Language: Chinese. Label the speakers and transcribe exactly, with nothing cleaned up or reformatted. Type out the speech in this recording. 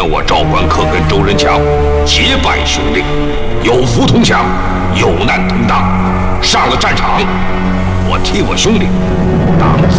Speaker 1: 我赵关客跟周仁强结拜兄弟，有福同享，有难同当。上了战场，我替我兄弟挡